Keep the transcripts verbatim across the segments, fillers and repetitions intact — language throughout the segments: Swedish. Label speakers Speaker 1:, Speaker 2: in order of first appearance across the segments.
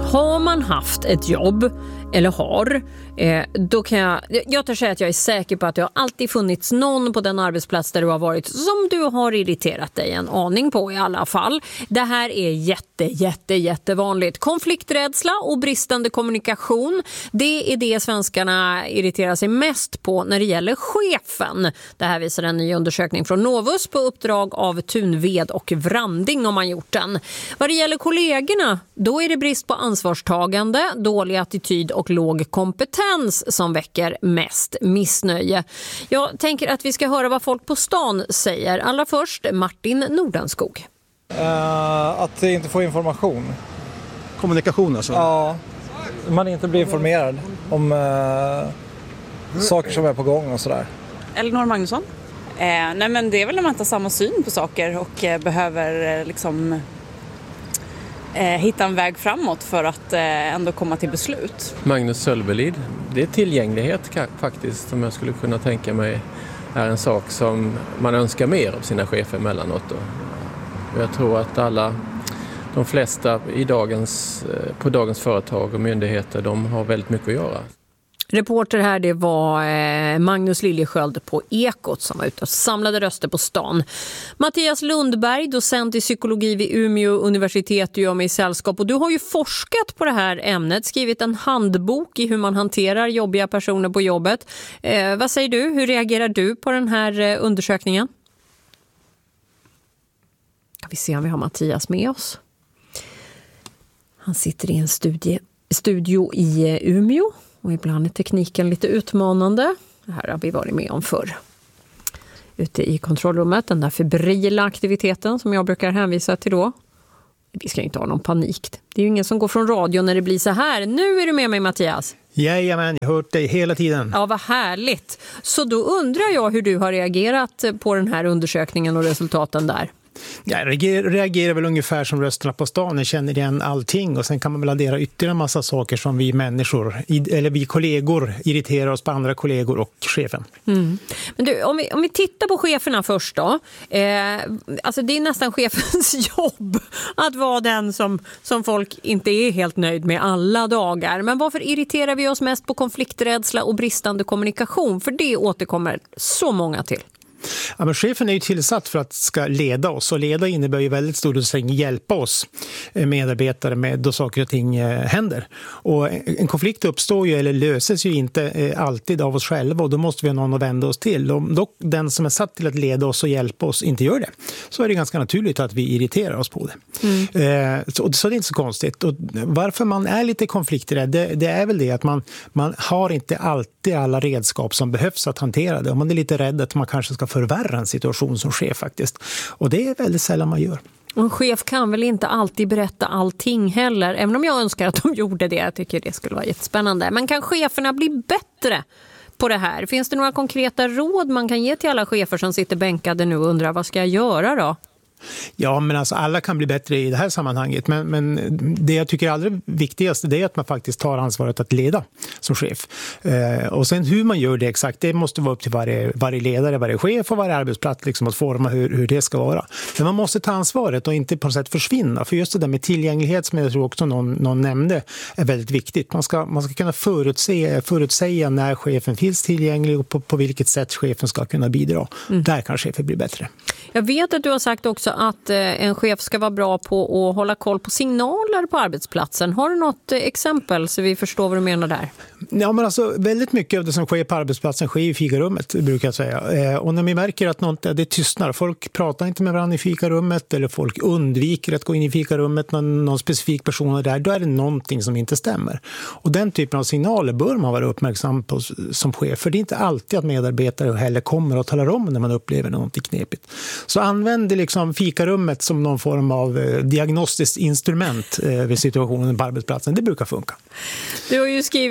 Speaker 1: Har man haft ett jobb eller har, eh, då kan jag, jag tar säga att jag är säker på att det har alltid funnits någon på den arbetsplats där du har varit som du har irriterat dig en aning på i alla fall. Det här är jätte, jätte, jättevanligt. Konflikträdsla och bristande kommunikation, det är det svenskarna irriterar sig mest på när det gäller chefen. Det här visar en ny undersökning från Novus på uppdrag av Tunved och Vranding om man gjort den. Vad det gäller kollegorna, då är det brist på ansvarstagande, dålig attityd och låg kompetens som väcker mest missnöje. Jag tänker att vi ska höra vad folk på stan säger. Allra först Martin Nordenskog.
Speaker 2: Uh, att inte få information.
Speaker 3: Kommunikation alltså?
Speaker 2: Ja, man inte blir informerad om uh, saker som är på gång och sådär.
Speaker 4: Elinor Magnusson. Eh, nej men det är väl när man inte har samma syn på saker och eh, behöver eh, liksom eh, hitta en väg framåt för att eh, ändå komma till beslut.
Speaker 5: Magnus Sölvelid. Det är tillgänglighet faktiskt som jag skulle kunna tänka mig är en sak som man önskar mer av sina chefer emellanåt. Då. Jag tror att alla, de flesta i dagens, på dagens företag och myndigheter, de har väldigt mycket att göra.
Speaker 1: Reporter här, det var Magnus Liljesköld på Ekot som var ute och samlade röster på stan. Mattias Lundberg, docent i psykologi vid Umeå universitet, gör mig i sällskap. Och du har ju forskat på det här ämnet, skrivit en handbok i hur man hanterar jobbiga personer på jobbet. Eh, vad säger du? Hur reagerar du på den här undersökningen? Ska vi se om vi har Mattias med oss. Han sitter i en studie, studio i Umeå. Och ibland är tekniken lite utmanande. Det här har vi varit med om förr. Ute i kontrollrummet, den där febrila aktiviteten som jag brukar hänvisa till då. Vi ska inte ha någon panik. Det är ju ingen som går från radio när det blir så här. Nu är du med mig, Mattias.
Speaker 3: Jajamän, jag har hört dig hela tiden.
Speaker 1: Ja, vad härligt. Så då undrar jag hur du har reagerat på den här undersökningen och resultaten där.
Speaker 3: Jag reagerar väl ungefär som rösterna på stan. Jag känner igen allting och sen kan man väl addera ytterligare en massa saker som vi människor, eller vi kollegor, irriterar oss på andra kollegor och chefen.
Speaker 1: Mm. Men du, om vi, om vi tittar på cheferna först då. Eh, alltså det är nästan chefens jobb att vara den som, som folk inte är helt nöjd med alla dagar. Men varför irriterar vi oss mest på konflikträdsla och bristande kommunikation? För det återkommer så många till.
Speaker 3: Ja, men chefen är ju tillsatt för att ska leda oss, och leda innebär ju väldigt stor utsträckning hjälpa oss medarbetare med då saker och ting händer. Och en konflikt uppstår ju eller löses ju inte alltid av oss själva, och då måste vi ha någon att vända oss till. Om dock den som är satt till att leda oss och hjälpa oss inte gör det, så är det ganska naturligt att vi irriterar oss på det. Mm. Så, så det är inte så konstigt. Och varför man är lite konflikträdd, det, det är väl det att man, man har inte alltid alla redskap som behövs att hantera det. Och man är lite rädd att man kanske ska förvärra en situation som chef faktiskt. Och det är väldigt sällan man gör.
Speaker 1: Och en chef kan väl inte alltid berätta allting heller, även om jag önskar att de gjorde det. Jag tycker det skulle vara jättespännande. Men kan cheferna bli bättre på det här? Finns det några konkreta råd man kan ge till alla chefer som sitter bänkade nu och undrar vad ska jag göra då?
Speaker 3: Ja, men alltså alla kan bli bättre i det här sammanhanget. Men, men det jag tycker är allra viktigast, det är att man faktiskt tar ansvaret att leda som chef. Eh, och sen hur man gör det exakt, det måste vara upp till varje, varje ledare, varje chef och varje arbetsplats liksom, att forma hur, hur det ska vara. Men man måste ta ansvaret och inte på något sätt försvinna. För just det där med tillgänglighet, som jag tror också någon, någon nämnde, är väldigt viktigt. Man ska, man ska kunna förutse, förutsäga när chefen finns tillgänglig och på, på vilket sätt chefen ska kunna bidra. Mm. Där kan chefen bli bättre.
Speaker 1: Jag vet att du har sagt också att en chef ska vara bra på att hålla koll på signaler på arbetsplatsen. Har du något exempel så vi förstår vad du menar där?
Speaker 3: Ja, men alltså väldigt mycket av det som sker på arbetsplatsen sker i fikarummet, brukar jag säga. Och när vi märker att något, det tystnar, folk pratar inte med varandra i fikarummet eller folk undviker att gå in i fikarummet när någon specifik person är där, då är det någonting som inte stämmer. Och den typen av signaler bör man vara uppmärksam på som chef, för det är inte alltid att medarbetare heller kommer och talar om när man upplever någonting knepigt. Så använd liksom fikarummet som någon form av eh, diagnostiskt instrument eh, vid situationen på arbetsplatsen. Det brukar funka.
Speaker 1: Du har ju skrivit handbok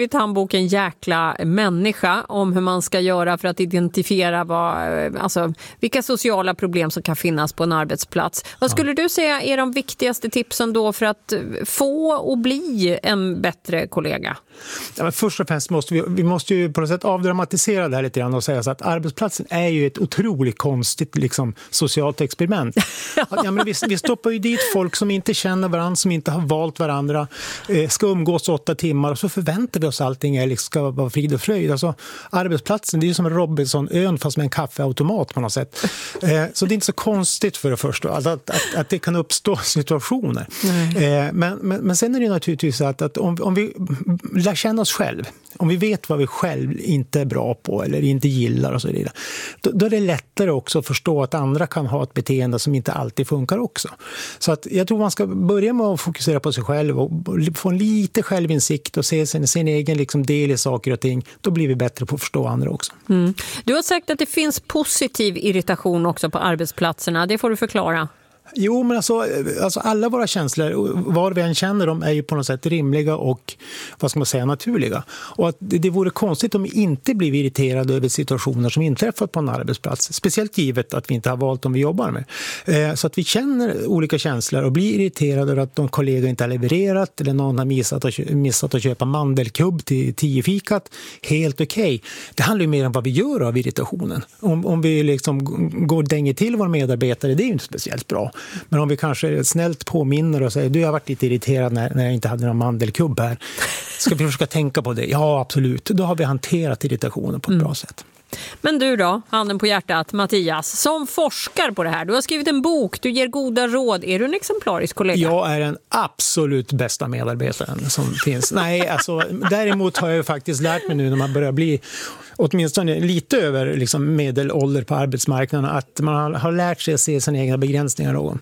Speaker 1: och en jäkla människa om hur man ska göra för att identifiera vad, alltså, vilka sociala problem som kan finnas på en arbetsplats. Vad skulle ja. du säga är de viktigaste tipsen då för att få och bli en bättre kollega?
Speaker 3: Ja, men först och främst måste vi, vi måste ju på något sätt avdramatisera det här lite grann och säga så att arbetsplatsen är ju ett otroligt konstigt liksom, socialt experiment. Ja, men vi, vi stoppar ju dit folk som inte känner varandra, som inte har valt varandra, eh, ska umgås åtta timmar och så förväntar vi oss allting är, liksom, ska vara frid och fröjd. Alltså, arbetsplatsen det är ju som en Robinson-ön fast med en kaffeautomat på något sätt. Eh, så det är inte så konstigt för det första alltså att, att, att det kan uppstå situationer. Eh, men, men, men sen är det naturligtvis att, att om, om vi lär känna oss själv, om vi vet vad vi själv inte är bra på eller inte gillar och så vidare, då, då är det lättare också att förstå att andra kan ha ett beteende som inte alltid funkar också. Så att jag tror man ska börja med att fokusera på sig själv och få en lite självinsikt och se sin, sin egen liksom del i saker och ting. Då blir vi bättre på att förstå andra också.
Speaker 1: Mm. Du har sagt att det finns positiv irritation också på arbetsplatserna. Det får du förklara.
Speaker 3: Jo, men alltså, alltså alla våra känslor, var vi än känner dem, är ju på något sätt rimliga och vad ska man säga, naturliga. Och att det, det vore konstigt om vi inte blir irriterade över situationer som inträffat på en arbetsplats. Speciellt givet att vi inte har valt dem vi jobbar med. Eh, så att vi känner olika känslor och blir irriterade över att någon kollega inte har levererat eller någon har missat att, missat att köpa mandelkubb till tio fikat. Helt okej. Okay. Det handlar ju mer om vad vi gör av irritationen. Om, om vi liksom går och dänger till våra medarbetare, det är ju inte speciellt bra. Men om vi kanske snällt påminner och säger du har varit lite irriterad när, när jag inte hade någon mandelkubb här. Ska vi försöka tänka på det? Ja, absolut. Då har vi hanterat irritationen på ett mm. bra sätt.
Speaker 1: Men du då, handen på hjärtat, Mattias, som forskar på det här. Du har skrivit en bok, du ger goda råd. Är du en exemplarisk kollega?
Speaker 3: Jag är den absolut bästa medarbetaren som finns. Nej, alltså, däremot har jag ju faktiskt lärt mig nu när man börjar bli åtminstone lite över liksom, medelålder på arbetsmarknaden att man har lärt sig att se sina egna begränsningar någon.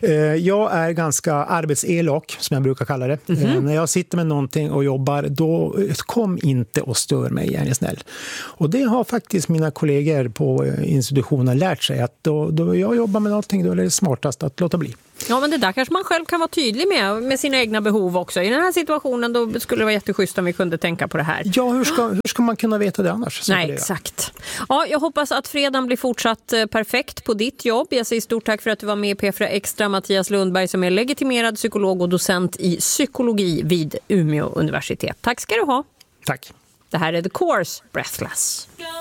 Speaker 3: Jag är ganska arbetselak, som jag brukar kalla det. Mm-hmm. När jag sitter med någonting och jobbar, då kom inte och stör mig, är ni snäll. Och det har faktiskt mina kollegor på institutionen lärt sig att då, då jag jobbar med någonting, då är det smartast att låta bli.
Speaker 1: Ja, men det där kanske man själv kan vara tydlig med, med sina egna behov också. I den här situationen då skulle det vara jätteschysst om vi kunde tänka på det här.
Speaker 3: Ja, hur ska, hur ska man kunna veta det annars?
Speaker 1: Nej, det exakt. Ja, jag hoppas att fredagen blir fortsatt perfekt på ditt jobb. Jag säger stort tack för att du var med i P fyra Extra, Mattias Lundberg som är legitimerad psykolog och docent i psykologi vid Umeå universitet. Tack ska du ha.
Speaker 3: Tack.
Speaker 1: Det här är The Course, Breathless.